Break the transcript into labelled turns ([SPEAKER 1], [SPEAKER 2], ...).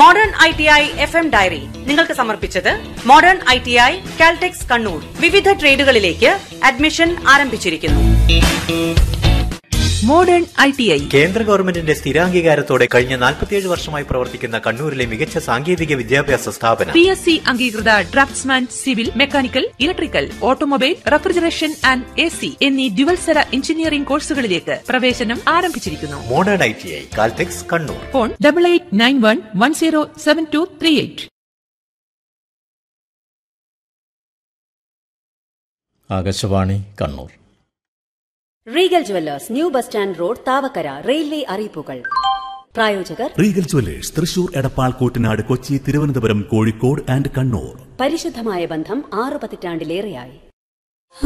[SPEAKER 1] Modern ITI FM diary നിങ്ങൾക്ക് സമർപ്പിച്ചത് modern ITI Caltex Kannur. വിവിധ ട്രേഡുകളിലേക്ക് അഡ്മിഷൻ ആരംഭിച്ചിരിക്കുന്നു.
[SPEAKER 2] മോഡേൺ ITI
[SPEAKER 3] കേന്ദ്ര ഗവൺമെന്റിന്റെ സ്ഥിരാംഗീകാരത്തോടെ കഴിഞ്ഞ 47 വർഷമായി പ്രവർത്തിക്കുന്ന കണ്ണൂരിലെ മികച്ച സാങ്കേതിക വിദ്യാഭ്യാസ സ്ഥാപനം.
[SPEAKER 2] PSC അംഗീകൃത draughtsman, civil, mechanical, electrical, automobile, refrigeration and AC എന്നീ ഡ്യുവൽസര എഞ്ചിനീയറിംഗ് കോഴ്സുകളിലേക്ക് പ്രവേശനം ആരംഭിച്ചിരിക്കുന്നു.
[SPEAKER 3] Modern ITI Caltex Kannur.
[SPEAKER 2] Phone 8891107238.
[SPEAKER 4] Akashvani Kannur.
[SPEAKER 5] Regal jewellers, new bus stand road, Thavakkara. Railway അറിയിപ്പുകൾ. പ്രായോജകർ
[SPEAKER 6] Regal jewellers, Thrissur, Edappal, Koottanad, Kochi, Thiruvananthapuram, Kozhikode and Kannur.
[SPEAKER 5] പരിശുദ്ധമായ ബന്ധം 6 പതിറ്റാണ്ടിലേറെയായി.